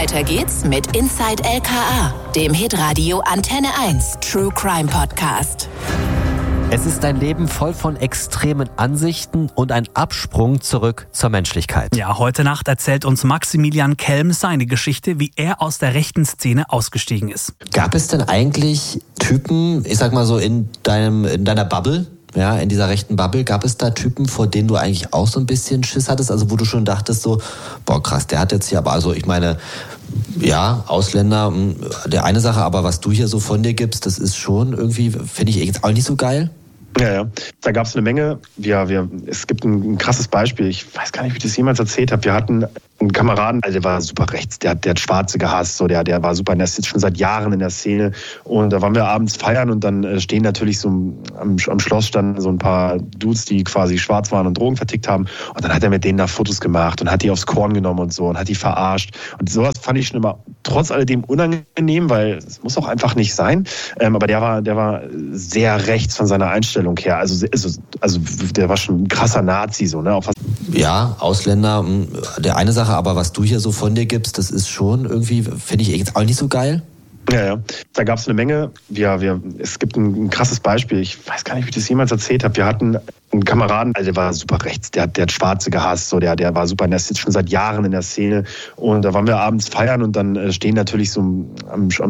Weiter geht's mit Inside LKA, dem Hitradio Antenne 1 True Crime Podcast. Es ist ein Leben voll von extremen Ansichten und ein Absprung zurück zur Menschlichkeit. Ja, heute Nacht erzählt uns Maximilian Kelm seine Geschichte, wie er aus der rechten Szene ausgestiegen ist. Gab es denn eigentlich Typen, ich sag mal so in deiner Bubble, ja, in dieser rechten Bubble, gab es da Typen, vor denen du eigentlich auch so ein bisschen Schiss hattest, also wo du schon dachtest so, boah krass, der hat jetzt hier, aber also ich meine, ja, Ausländer, der eine Sache, aber was du hier so von dir gibst, das ist schon irgendwie, finde ich jetzt auch nicht so geil. Ja. Da gab es eine Menge. Es gibt ein krasses Beispiel. Ich weiß gar nicht, wie ich das jemals erzählt habe. Wir hatten einen Kameraden, also der war super rechts. Der hat Schwarze gehasst. So, der war super. Der ist jetzt schon seit Jahren in der Szene. Und da waren wir abends feiern und dann stehen natürlich so am Schloss standen so ein paar Dudes, die quasi schwarz waren und Drogen vertickt haben. Und dann hat er mit denen da Fotos gemacht und hat die aufs Korn genommen und so und hat die verarscht. Und sowas fand ich schon immer trotz alledem unangenehm, weil es muss auch einfach nicht sein. Aber der war sehr rechts von seiner Einstellung her. Also der war schon ein krasser Nazi, so, ne? Ja, Ausländer, der eine Sache, aber was du hier so von dir gibst, das ist schon irgendwie, finde ich jetzt auch nicht so geil. Ja. Da gab es eine Menge. Es gibt ein krasses Beispiel. Ich weiß gar nicht, wie ich das jemals erzählt habe. Wir hatten einen Kameraden, also der war super rechts. Der hat Schwarze gehasst. So, der war super. Der ist jetzt schon seit Jahren in der Szene. Und da waren wir abends feiern und dann stehen natürlich so am